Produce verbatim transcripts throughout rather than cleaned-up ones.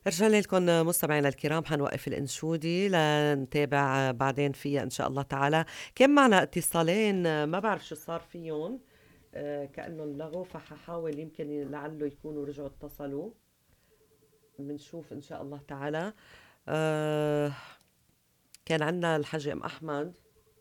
رجعنا لكم مستمعينا الكرام. حنوقف الانشودي لنتابع بعدين فيها ان شاء الله تعالى. كان معنا اتصالين ما بعرف شو صار فيهم، آه كأنه انلغوا، فححاول يمكن لعله يكونوا رجعوا اتصلوا. بنشوف ان شاء الله تعالى. آه كان عندنا الحاج ام احمد،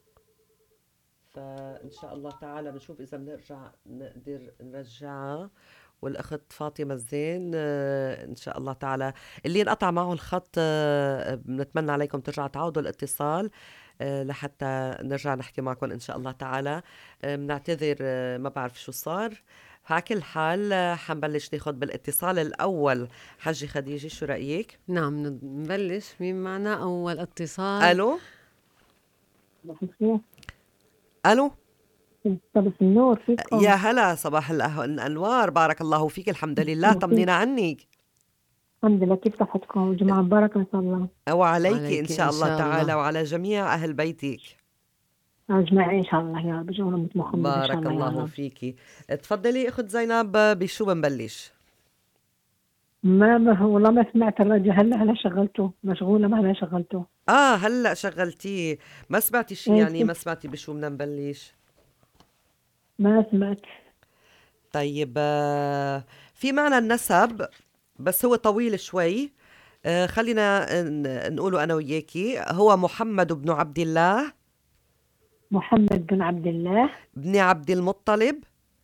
فان شاء الله تعالى بنشوف اذا بنرجع نقدر نرجعها. والاخت فاطمه الزين آه، ان شاء الله تعالى اللي انقطع معه الخط، آه، بنتمنى عليكم ترجعوا تعودوا الاتصال آه، لحتى نرجع نحكي معكم ان شاء الله تعالى. آه، بنعتذر، آه، ما بعرف شو صار. على كل حال آه، حنبلش ناخد بالاتصال الاول. حجي خديجه شو رايك؟ نعم، نبلش. مين معنا أول اتصال؟ الو صباح الخير. الو. صباح النور فيكم. يا هلا، صباح الأه- الانوار، بارك الله فيك. الحمد لله، كيف؟ طمنينا عنك. الحمد لله، كيف صحتكم؟ جمعة مباركة إن شاء الله. وعليك إن عليك شاء إن الله شاء تعالى الله. وعلى جميع أهل بيتك. أجمعين إن شاء الله يا رب، جمعة محمد إن شاء بارك الله يا الله رب. فيكي. تفضلي أخت زينب، بشو بنبلش؟ ما ما والله ما سمعت الراديو، هلا هلا شغلته، مشغولة ما هلا شغلته. آه هلأ شغلتيه، ما سمعتي شي إيه يعني؟ كيف؟ ما سمعتي بشو بدنا نبلش؟ ما سمعت. طيب، آه في معنى النسب بس هو طويل شوي. آه خلينا ن- نقوله أنا وياكي. هو محمد بن عبد الله محمد بن عبد الله. بن عبد المطلب.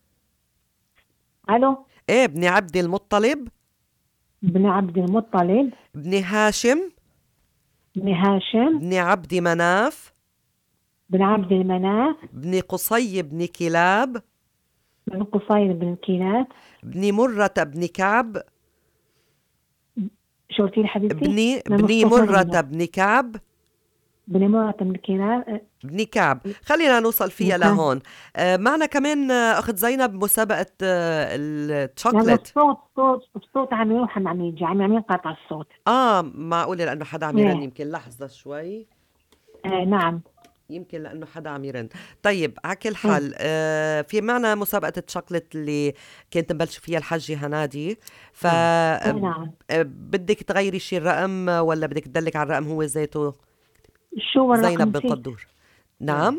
ألو. ايه، بن عبد المطلب بن عبد المطلب. بن هاشم بن هاشم. بن عبد مناف بن عبد المناف. بن قصي بن كلاب بن قصي بن كلاب. بن مرة بن كعب شو قلتي لي حبيبتي؟ بن ما بن مختصر مرة منه. بن كعب بن مرة بن كلاب. بن كعب. خلينا نوصل فيها مكان. لهون. آه معنا كمان آه أخت زينب مسابقة آه لأنه الشوكليت. الصوت صوت الصوت عم يروح عم يجي عم عم ينقطع الصوت. آه معقولة لأنه حدا عم يرن، ايه. يمكن لحظة شوي. آه نعم. يمكن لأنه حدا عم يرن. طيب، على كل ايه. حال آه في معنا مسابقة الشوكليت اللي كانت نبلش فيها الحجة هنادي. ف نعم. آه آه، نعم. بدك تغيري شي الرقم ولا بدك تدلك على الرقم هو ذاته؟ شو هو الرقم زينب بن نسيت؟ قدور. نعم، نعم.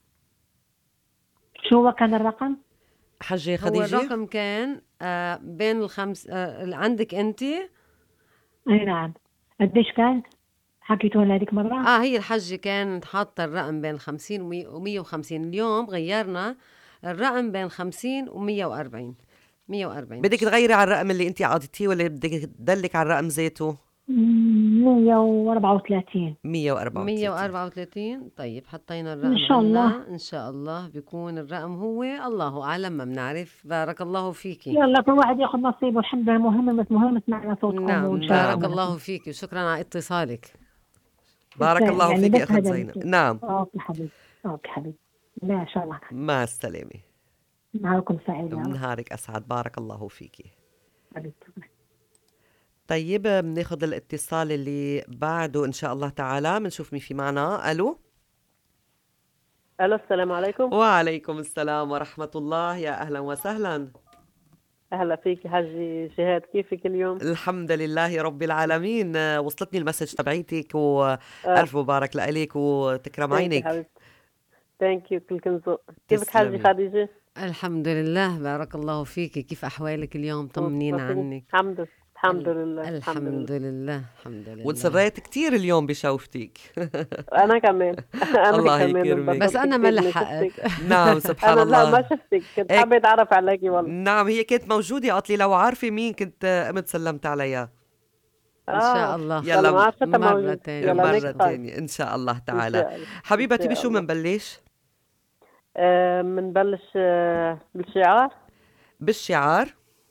شو هو كان الرقم؟ حجة هو خديجة. الرقم كان آه بين الخمس آه اللي عندك أنت. اي نعم. قديش كان؟ حكيتوه هذيك مرة؟ آه هي الحجة كانت حاطة الرقم بين خمسين ومية وخمسين. اليوم غيرنا الرقم بين خمسين ومية وأربعين. مية وأربعين. بدك تغيري على الرقم اللي انت عطيتيه ولا بدك تدلك على الرقم ذاته؟ مية وأربعة وثلاثين. مية وأربعة مية وثلاثين. وأربعة وثلاثين. طيب حطينا إن الرقم شاء الله. عنا، إن شاء الله بيكون الرقم هو، الله أعلم ما بنعرف. بارك الله فيكي. يلا كل واحد ياخذ نصيبه، الحمد لله. مهم بس مهم سمعنا صوتكم نعم، نعم. بارك وشاركنا الله لكم. فيكي وشكرا على اتصالك. بارك الله يعني فيك بس أخت هذا زينب. اللي- نعم. اوكي حبيبي. اوكي حبيبي. لا ان شاء الله. مع السلامة. نهاركم سعيد يا رب. نهارك أسعد، بارك الله فيكي. حبيبتي. طيب، بناخد الاتصال اللي بعده إن شاء الله تعالى. بنشوف مين في معنا. ألو. الو، السلام عليكم. وعليكم السلام ورحمة الله، يا أهلا وسهلا. اهلا فيك حجي جهاد، كيفك اليوم؟ الحمد لله رب العالمين. آه، وصلتني المسج تبعيتك اه وألف مبارك لإلك وتكرم ثانك يو عينك. حبيبتي. ثانك يو كلكم ذوق. كيفك حجي تسلمي. خديجه؟ الحمد لله، بارك الله فيكي. كيف أحوالك اليوم؟ طمنينا عنك. الحمد لله الحمد ال- لله الحمد الحمد لله. لله، الحمد لله. وانسريت كتير اليوم بشوفتك. انا كمان انا الله كمان يكرمك. بس انبسطت أنا ما كثير اني لحقت. شفتك. نعم، سبحان انا لا ما الله. شفتك، كنت هيك. حابه اتعرف عليكي والله. نعم، هي كانت موجودة، قالت لي لو عارفة مين كنت قمت سلمت عليها. إن شاء اه الله. يلا والله ما م- عرفتها مرة موجود. تانية. يلا مرة نيكست تايم تانية إن شاء الله ان تعالى. شاء الله. ان حبيبتي شاء بشو الله. منبلش؟ آه منبلش آه بالشعار. بالشعار.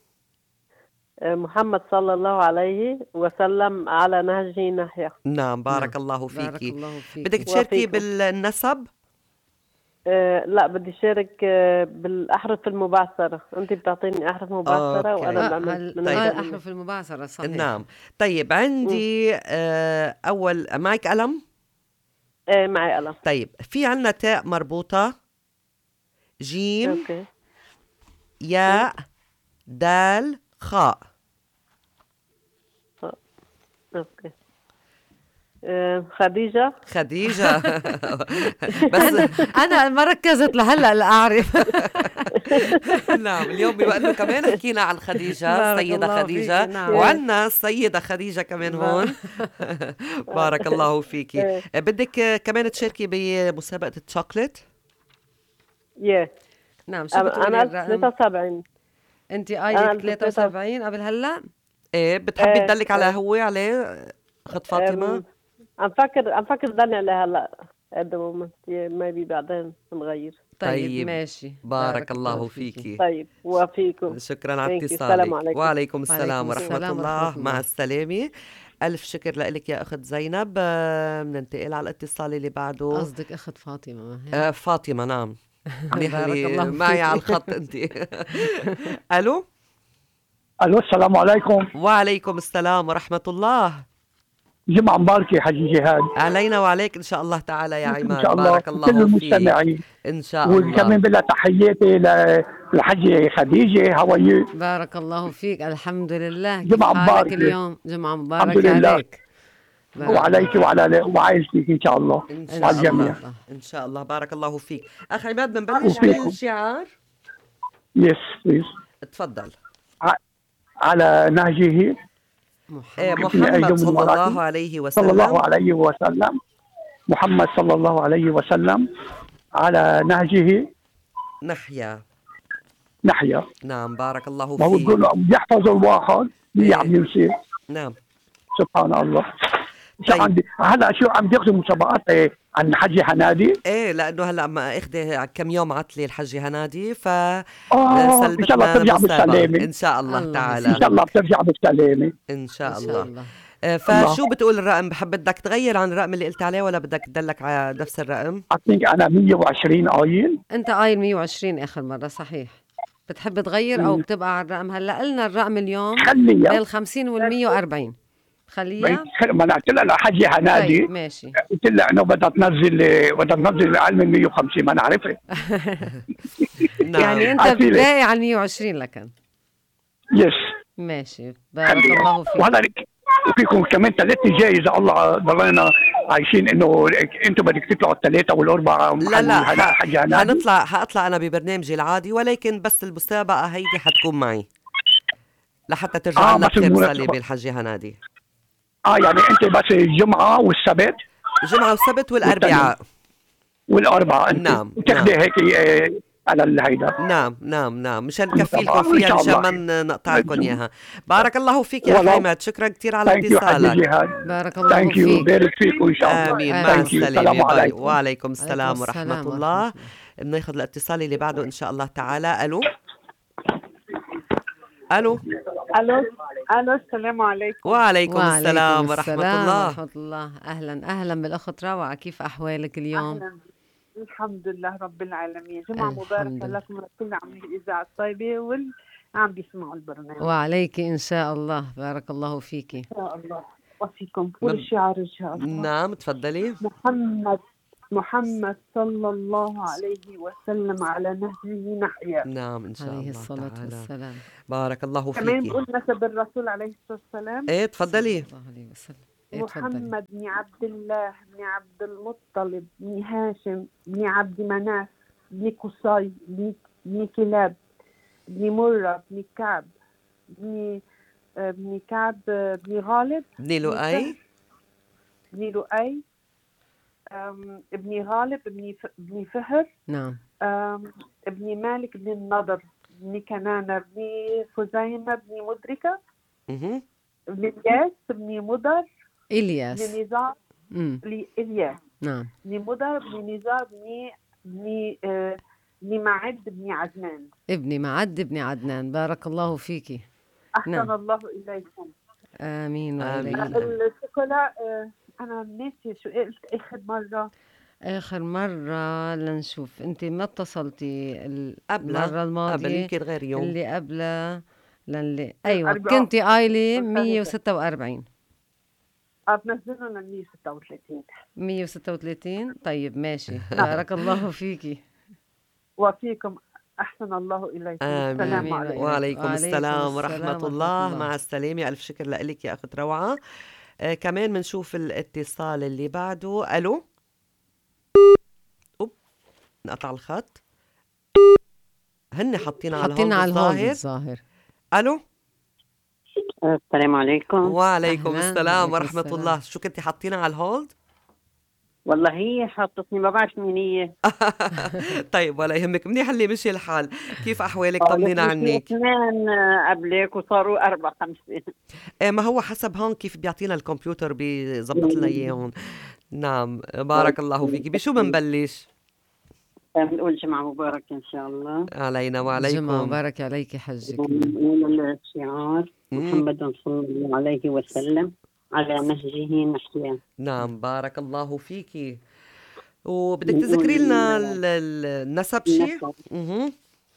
آه محمد صلى الله عليه وسلم على نهجه نحيا. نعم، بارك نعم، الله بارك فيكي. الله بدك فيكي. تشاركي وفيكم. بالنسب؟ آه لا، بدي شارك آه بالأحرف المبعثرة. أنت بتعطيني أحرف مبعثرة وأنا أوكي. آه بعمل هل من طيب. آه الكلمة. الأحرف المبعثرة صحيح. نعم. طيب، مم. عندي آه أول معك قلم. آه معي قلم. طيب، في عنا تاء مربوطة، جيم، أوكي. مم. ياء، دال، خاء. آه. اوكي. آه، خديجة. خديجة. بس أنا ما ركزت لهلأ لأعرف. نعم، اليوم بما انه كمان حكينا عن خديجة، بارك السيدة الله خديجة، فيكي، نعم. وعنا السيدة خديجة كمان هون. بارك الله فيكي. إيه. بدك كمان تشاركي بمسابقة الشوكليت؟ يا نعم، شو بتقولي أنا الرقم؟ ثلاثة وسبعين. أنت أنا قايلة ألف ثلاثة وسبعين قبل هلأ؟ ايه، بتحبي إيه، تدلك على إيه. هو عليه اخت فاطمة؟ أم، عم فكر عم فكر ضلني عليها هلا at the moment. maybe بعدين نغير. طيب, طيب، ماشي. بارك الله فيكي. طيب وفيكم. شكرا على ثانك يو. السلام اتصالك. عليكم. وعليكم السلام وعليكم ورحمة السلام ورحمة الله. الله. مع السلامة. ألف شكر لك يا أخت زينب. آه، بننتقل على الاتصال اللي بعده. قصدك أخت فاطمة، ما هيك؟ آه فاطمة، نعم. منيح بارك اللي الله معي على فيكي. الخط أنت. ألو. الو السلام عليكم. وعليكم السلام ورحمة الله. جمعة مباركة حجي جهاد. علينا وعليك إن شاء الله تعالى يا ان عماد. شاء الله بارك كل الله فيك. المستمعين، إن شاء الله. وكمان بالله تحياتي ل- للحجة خديجة. هاو يو؟ بارك الله فيك. الحمد لله. كيف جمعة حالك مباركة. اليوم؟ جمعة الحمد مباركة لله. عليك. بارك وعليك وعلى وعائلتك ان شاء الله إن إن شاء وعلى شاء الجميع. الله. إن شاء الله. بارك الله فيك. أخ عماد، بنبلش وفيكم. بالشعار. يس بليز. تفضل. على نهجه إيه، محمد. محمد صلى أيدي الله عليه صلى الله وسلم. عليه وسلم. محمد صلى الله عليه وسلم على نهجه نحيا. نحيا. نعم، بارك الله ما هو فيك. بيقولوا يحفظ الواحد إيه. عم يمشي. نعم. سبحان الله. شو طيب. عندي هلا شو عم بياخذوا مسابقات إيه، عن حجي حنادي؟ ايه، لانه هلا ما اخذه كم يوم عطلي الحجة هنادي، ف اه ان شاء الله سلبتنا بترجع المسابقة. بالسلامة. ان شاء الله الله تعالى. ان شاء الله بترجع بالسلامة. ان شاء إن شاء الله. الله. آه، فشو بتقول الرقم؟ بحب بدك تغير عن الرقم اللي قلت عليه ولا بدك تدلك على نفس الرقم؟ اثينك انا مية وعشرين قايل. أنت قايل مية وعشرين آخر مرة، صحيح؟ بتحب تغير أو بتبقى على الرقم؟ هلا قلنا الرقم اليوم بين خليها الخمسين والمية وأربعين. خليها؟ ما انا قلت لها لحجي حنادي، طيب ماشي. قلت لها انه بدها تنزل بدها تنزل اقل من مية وخمسين. ما انا عرفت. نعم. يعني أنت عارفين. باقي على مية وعشرين لكن. يس ماشي. بارك الله فيك. وهلا فيكم كمان ثلاث جايزة. الله ضلينا عايشين انه انتم بدك تطلعوا الثلاثة والاربعة. لا لا، ح- حجي حنادي. حنطلع حاطلع انا ببرنامجي العادي، ولكن بس المسابقة هيدي حتكون معي لحتى ترجع آه، لنا بس بخير المناسبة. وسلامة الحجة هنادي. اه يعني انت بس الجمعة والسبت الجمعة والسبت والأربعاء. والاربعة انت نعم، بتاخدي نعم. هيك آه، على الهيدا. نعم نعم نعم، مشان نكفي طبعاً، لكم إن فيها شاء مشان الله. ما نقطع لكم اياها. بارك الله فيك يا أخ ولو- عماد. شكرا كثير على ثانك يو حجي اتصالك. جهاد. بارك الله ثانك يو. فيك. بارك فيكم ان شاء الله. آمين. آمين. مع Thank you. السلامة. السلام باي. عليكم. وعليكم السلام ورحمة السلام الله. ورحمة بناخذ الاتصال اللي بعده إن شاء الله تعالى. ألو. ألو. الو الو السلام عليكم. وعليكم السلام وعليكم ورحمة السلام الله. ورحمة الله. أهلا أهلا بالأخت روعة، كيف أحوالك اليوم؟ أهلاً. الحمد لله رب العالمين. جمعة الحمد مباركة لله. لكم ولكل عاملين الإذاعة الطيبة واللي عم بيسمعوا البرنامج. وعليك إن شاء الله. بارك الله فيك. إن شاء الله وفيكم. والشعار إن شاء الله. نعم، تفضلي. محمد محمد صلى الله عليه وسلم على نهجه نحيا. نعم، إن شاء عليه الله الصلاة تعالى. والسلام. بارك الله كمان فيك. بقول نسب الرسول عليه الصلاة والسلام. ايه، تفضلي. صلى الله عليه وسلم. إيه تفضلي. محمد بن عبد الله بن عبد المطلب بن هاشم بن عبد مناف بن قصي بن بن كلاب بن مرة بن كعب بن آه، بن كعب آه، بن غالب ابن لؤي. بن لؤي آم، ابن غالب بن ف- بن فهر نعم. آم، ابن مالك بن النضر بن كنانة بن خزيمة بن مدركة مهم. بن إلياس بن مضر إلياس. بن نزار امم بن إلياس نعم. بن مضر بن نزار بن بن آه، بن معد بن عدنان. ابني معد بن عدنان. بارك الله فيك. أحسن نعم. الله إليكم. آمين آمين. وإليك. الشوكولا آه، أنا ناسية شو قلت آخر مرة. آخر مرة لنشوف، أنت ما اتصلتي قبلها. المرة قبل الماضية يمكن غير يوم. اللي قبلها للي أيوة أربعة. كنتي قايلة مية وستة وأربعين. آه، بنزلهم ل مية وستة وثلاثين. مية وستة وثلاثين. طيب ماشي. بارك الله فيكي. وفيكم. أحسن الله إليكم. آمين. السلام آمين. عليكم. وعليكم وعليكم السلام السلام ورحمة ورحمة الله. الله. مع السلامة. ألف شكر لك يا أخت روعة. آه كمان بنشوف الاتصال اللي بعده. الو، اوب انقطع الخط، هن حاطين على الهولد حاطين على الهولد الظاهر. الظاهر. الو، السلام عليكم. وعليكم أهلاً، السلام وعليكم ورحمة السلام. الله. شو كنتي حاطينها على الهولد؟ والله هي حطتني ما بعرف مين هي. طيب ولا يهمك، منيح اللي مشي الحال. كيف أحوالك؟ قالت طمنينا لي عنك. اثنين آه، قبلك وصاروا أربع خمسة. إيه ما هو حسب هون كيف بيعطينا الكمبيوتر بيظبط لنا إياهم. نعم بارك الله فيكي. بشو بنبلش؟ بنقول جمعة مبارك إن شاء الله. علينا جمعة وعليكم. مبارك عليك حجك. بنقول الشعار مم. محمد صلى الله عليه وسلم على نهجه نحيا. نعم بارك الله فيكي. وبدك بنقول تذكري لنا ال- ال- ال- النسب شيء؟ النسب. اها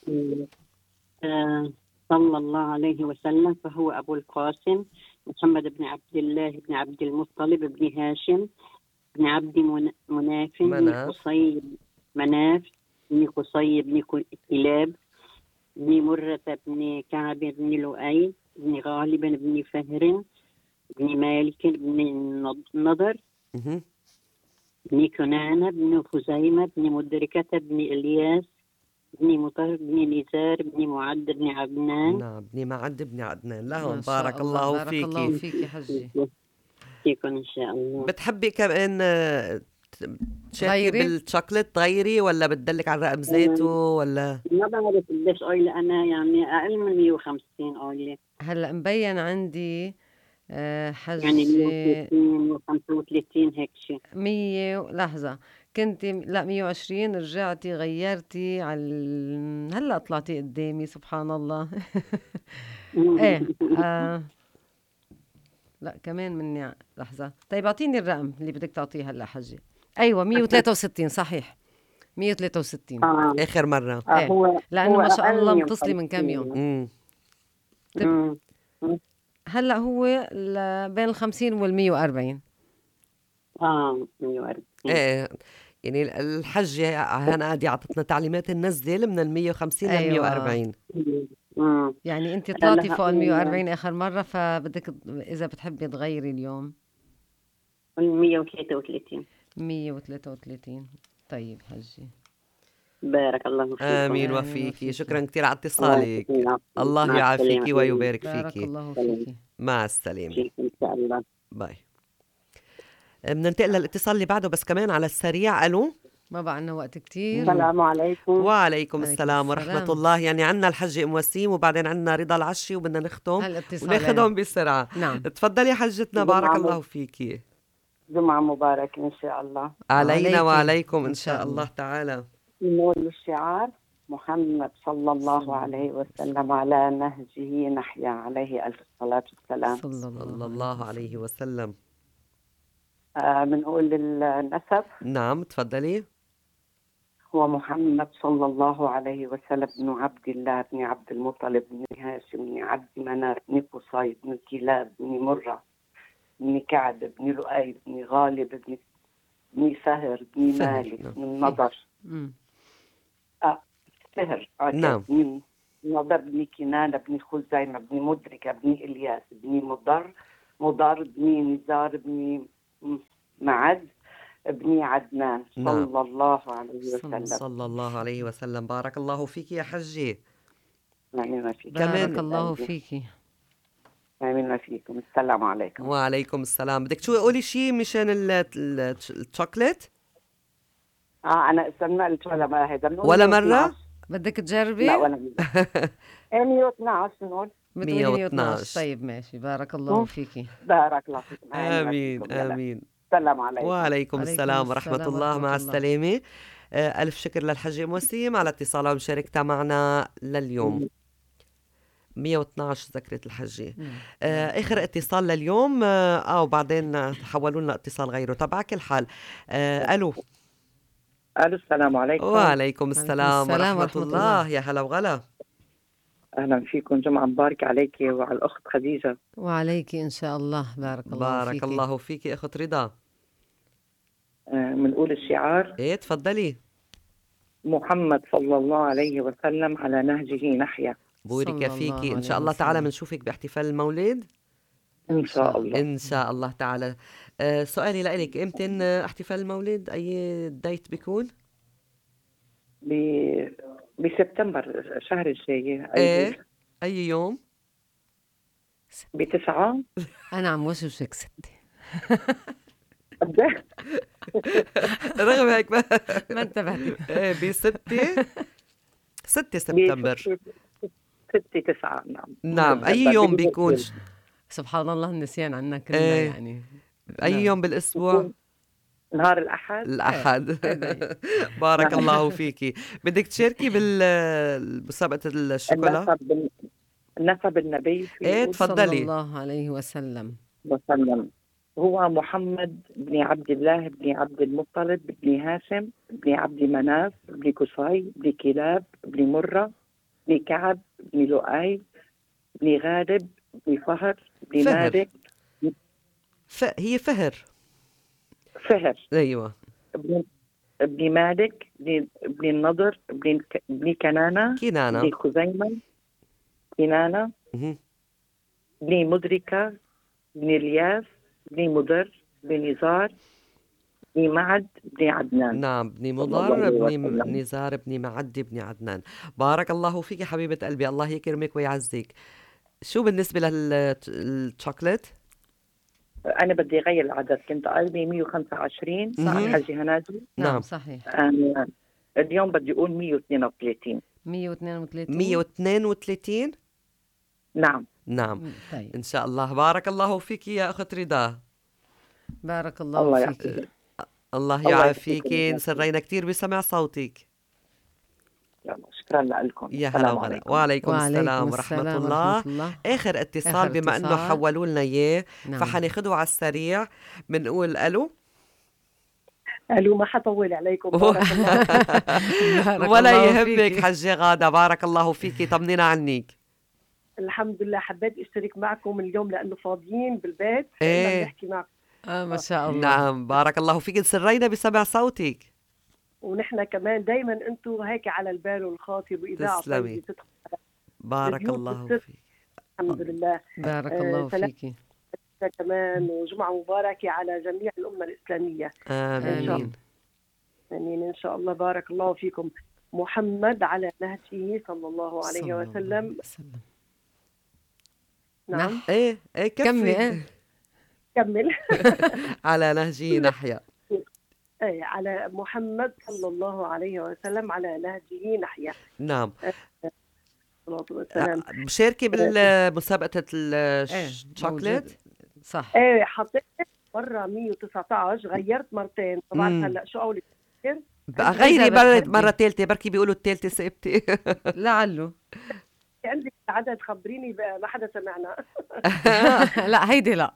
آه، صلى الله عليه وسلم فهو أبو القاسم محمد بن عبد الله بن عبد المطلب بن هاشم بن عبد من- مناف بن مناف. قصي مناف بن قصي بن ك- كلاب بن مرة بن كعب بن لؤي بن غالب بن فهر بن مالك بن النض- نضر اها بن كنانة بن خزيمة بن مدركة بن إلياس بن مطر بن نزار بن معد بن عدنان. نعم ابني معد ابن عدنان لهم. ما شاء بارك الله بارك الله فيكي. فيكي حجي. فيكم إن شاء الله. بتحبي كمان آه، ت- تشاركي تغيري؟ بالشوكليت تغيري ولا بتدلك على رقم زيته ولا؟ ما بعرف قديش أويلة أنا، يعني أقل من مية وخمسين أويلة، هلا مبين عندي آه، يعني حجي مية وثلاثين مية وخمسة وثلاثين هيك شيء. مية و- لحظة كنتي لا مية وعشرين، رجعتي غيرتي على ال- هلا طلعتي قدامي سبحان الله. ايه آه. لا كمان مني لحظة. طيب اعطيني الرقم اللي بدك تعطيه هلا حجي. ايوه مية وثلاثة وستين صحيح، مية وثلاثة وستين. آه. آخر مرة. آه إيه. هو لأنه هو ما شاء أقل الله مية متصلي من كم يوم. وخمسين. امم مم. هلا هو ل- بين الخمسين والمية وأربعين. آه مية وأربعين. ايه يعني الحجة هنا قاعدة عطتنا تعليمات النزل من ال مية وخمسين لل مية وأربعين. مم. يعني انت أنا طلعتي لها فوق ال أقول مية وأربعين اخر مره، فبدك ت- اذا بتحبي تغيري اليوم مية وثلاثة وثلاثين. مية وثلاثة وثلاثين. طيب حجي بارك الله فيكم. آمين آمين وفيكي. وفيكي. شكرا كثير على اتصالك. الله الله مع يعافيكي السلامة. ويبارك بارك فيكي. الله فيكي. مع السلامة. فيك إن شاء الله. باي. بننتقل للاتصال اللي بعده بس كمان على السريع. الو، ما بقى عنا وقت كتير. السلام عليكم. وعليكم عليكم السلام ورحمة السلام. الله. يعني عنا الحجة ام وسيم وبعدين عنا رضا العشي وبدنا نختم هالاتصالين. وناخدهم بسرعة. نعم. تفضلي حجتنا جمعة بارك مب- الله فيكي. جمعة مبارك إن شاء الله. علينا عليكي. وعليكم إن إن شاء شاء الله الله. تعالى. نقول الشعار محمد صلى الله عليه وسلم على نهجه نحيا، عليه ألف الصلاة والسلام. صلى الله, صلى الله عليه وسلم. آه بنقول النسب نعم تفضلي. هو محمد صلى الله عليه وسلم بن عبد الله بن عبد المطلب بن هاشم بن عبد مناف بن قصي بن كلاب بن مرة بن كعب بن لؤي بن غالب بن بن فهر بن فهر، مالك نعم. بن النضر مم. آه فهر آه نعم. بن نضر بن كنانة بن خزيمة بن مدركة بن إلياس بن مضر مضر بن نزار بن م- معد بن عدنان نعم. صلى الله عليه وسلم. صلى الله عليه وسلم. بارك الله فيك يا حجي. آمين ما فيك. كمان- بارك الله فيكي. آمين ما فيكم. السلام عليكم. وعليكم السلام. بدك شو قولي شيء مشان ال- ال- الشوكليت اه انا استنقلت ولا ما هذا بنقول ولا مية مرة؟ واثناشر. بدك تجربي؟ لا ولا مرة. ايه مية واثناشر نقول. بتقولي مية مية واثناشر. واثناشر. طيب ماشي. بارك الله مم. فيكي. بارك الله فيكم. آمين فيكم. يلا. آمين. السلام عليكم. وعليكم عليكم السلام ورحمة السلام الله. ورحمة مع الله. السلامة. آه، ألف شكر للحجة أم وسيم على اتصالها ومشاركتها معنا لليوم. مية واثناشر ذكرت الحجة. نعم. آه، آخر اتصال لليوم. آه آه، وبعدين حولوا لنا اتصال غيره. طبعا كل حال. آه ألو. الو السلام عليكم. وعليكم السلام السلام ورحمة ورحمة الله. الله. يا هلا وغلا. اهلا فيكم. جمعه مبارك عليك وعلى الاخت خديجه. وعليكي إن شاء الله. بارك الله بارك فيكي. الله فيك أخت رضا. بنقول الشعار إيه تفضلي. محمد صلى الله عليه وسلم على نهجه نحيا. بورك صلى الله فيكي. إن عليه شاء الله تعالى وسلم. بنشوفك باحتفال المولد. إن شاء الله. إن شاء الله تعالى. آه سؤالي لإلك، إمتى احتفال المولد؟ أي دايت بيكون؟ ب... بسبتمبر الشهر الجاي. إيه أي يوم؟ بتسعة. أنا عم وشوشك ستة. رغم هيك ما ما انتبهتي. إيه بستة ستة سبتمبر. ستة تسعة. نعم نعم. أي يوم بيكون؟ سبحان الله النسيان عنا كلنا. إيه. يعني أي نعم. يوم بالأسبوع؟ نهار الأحد. الأحد. بارك الله فيكي. بدك تشاركي بالمسابقة الشوكولا؟ النسب النسب النبي. إيه تفضلي. صلى الله عليه وسلم. وسلم. هو محمد بن عبد الله بن عبد المطلب بن هاشم بن عبد مناف بن قصي بن كلاب بن مرة بن كعب بن لؤي بن غالب بن فهر بن فهر. مالك. ف... هي فهر. فهر. أيوة. ابن ابن مالك بن ابن النضر بن ك... بن كنانة كنانة. بن خزيمة كنانة مهم. بن مدركة بن الياس بن مضر بن نزار بن معد بن عدنان. نعم. بن الله مضر عليه بن وسلم. نزار بن معد بن عدنان. بارك الله فيك حبيبة قلبي، الله يكرمك ويعزك. شو بالنسبة للشوكولات؟ أنا بدي أغير العدد، كنت قلبي مية وخمسة وعشرين صحيح. حجي هنادي. نعم, نعم. صحيح. أنا اليوم بدي أقول مية واثنين وثلاثين. مية واثنين وثلاثين. مية واثنين وثلاثين. نعم. نعم. م- طيب. إن شاء الله. بارك الله فيك يا أخت رضا. بارك الله, الله فيك. يعافيك. الله الله يعافيك. يعافيك. انسرينا كتير بسمع صوتك. يلا شكرا لكم. يا هلا السلام وغلا. عليكم. وعليكم وعليكم السلام ورحمة السلام الله. ورحمة الله. آخر اتصال آخر بما أنه اتصال. حولوا لنا إياه. نعم. فحناخده على السريع. بنقول ألو. الو ما حطول عليكم. بارك الله. بارك ولا الله يهمك فيكي. حجة غادة، بارك الله فيكي. طمنينا عنك. الحمد لله، حبيت اشترك معكم اليوم لانه فاضيين بالبيت. إيه. بدنا نحكي معكم آه ما شاء الله. نعم. بارك الله فيك. انسرينا بسمع صوتك. ونحن كمان دائما انتم هيك على البال والخاطر واذاعه تسلمي. طيبه تدخل. بارك البيوت الله بتصير. فيك. الحمد لله. بارك آه، الله سلام. فيكي. كمان وجمعه مباركه على جميع الامه الاسلاميه. آمين. آمين. امين ان شاء الله. بارك الله فيكم. محمد على نهجه صلى الله عليه صلى الله وسلم. عليه وسلم. نعم. نح. ايه ايه كملي. كفي. إيه. كمل. على على نهجه نحيا. ايه على محمد صلى الله عليه وسلم على نهجه نحيا. نعم. الصلاة والسلام. مشاركة بالمسابقة إيه، الشوكولات. موجود. صح. ايه حطيت مرة مية وتسعة عشر، غيرت مرتين طبعا. مم. هلا شو اقول لك؟ بقى غيري مرة بتحبي. مرة ثالثة، بركي بيقولوا الثالثة ثابتة. لعله. عندك عدد خبريني بقى، ما حدا سمعنا. لا هيدي لا.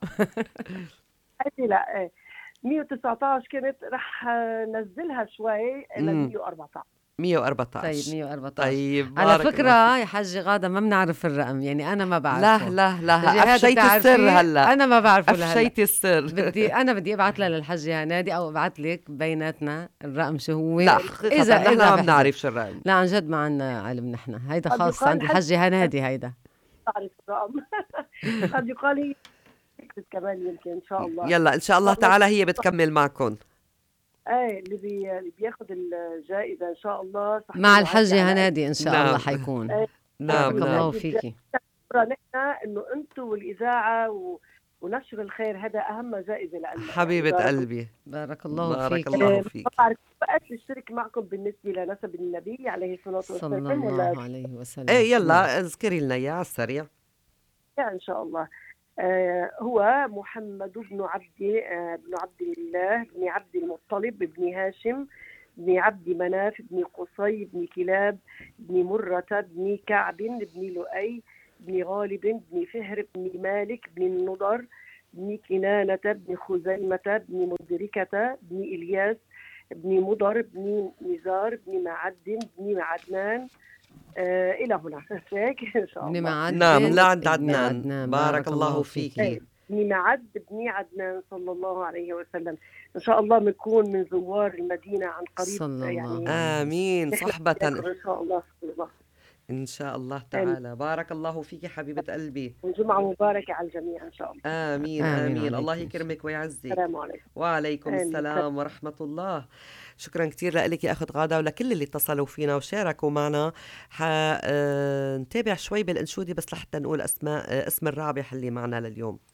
هيدي لا. ايه مية وتسعة عشر كنت رح نزلها شوي ل مم. مية وأربعة عشر. مية وأربعة عشر. طيب مية وأربعة عشر. طيب على بارك فكرة الله يا حجة غادة ما بنعرف الرقم، يعني أنا ما فيك. بعرفه. لا لا لا جهاد أفشيت بتعرفيه؟ السر هلا. أنا ما بعرفه لهلا. أفشيت السر. بدي أنا بدي أبعت لها للحجة هنادي أو أبعت لك بيناتنا الرقم شو هو. لا حقيقة إذا نحن إذا ما بحضر. بنعرف شو الرقم. لا عن جد ما عنا علم نحن، هيدا قد خاص يقال عند الحجة هنادي. هيدا تعرف الرقم. قد يقال هي تكتب كمان يمكن ان شاء الله. يلا إن شاء الله تعالى هي بتكمل معكم. ايه اللي بي... اللي بياخذ الجائزة ان شاء الله صح مع الحجة هنادي إن شاء نعم. الله حيكون. إيه. نعم بارك نعم. الله فيكي. نحن انه انتم والاذاعه و... ونشر الخير هذا اهم جائزه لنا. حبيبة بارك قلبي. بارك الله بارك فيكي. الله الله. فيك. ما بعرف وقت الشرك معكم بالنسبه لنسب النبي عليه الصلاه صلى والسلام الله ولا عليه وسلم. ايه نعم. يلا اذكري لنا اياه على السريع. ان شاء الله. آه هو محمد بن عبد آه بن عبد الله بن عبد المطلب بن هاشم بن عبد مناف بن قصي بن كلاب بن مرة بن كعب بن لؤي بن غالب بن فهر بن مالك بن النضر بن كنانة بن خزيمة بن مدركة بن إلياس بن مضر بن نزار بن معد بن عدنان. آه إلى هنا هيك إن شاء ابن الله. معد. نعم لعند ابن عدنان. عدنان. بارك الله فيكي. بن معد بن عدنان صلى الله عليه وسلم. إن شاء الله بنكون من زوار المدينة عن قريب. صلى الله يعني عليه آمين نحن صحبة. إن شاء الله. صلى الله. إن شاء الله تعالى. بارك الله فيك حبيبة قلبي. وجمعة مباركة على الجميع إن شاء الله. آمين آمين آمين. الله عليكم. يكرمك ويعزك. السلام عليكم. وعليكم آمين. السلام ورحمة الله. شكرا كتير لك يا أخت غادة ولكل اللي اتصلوا فينا وشاركوا معنا. حنتابع شوي بالأنشودة بس لحتى نقول أسماء اسم الرابح اللي معنا لليوم.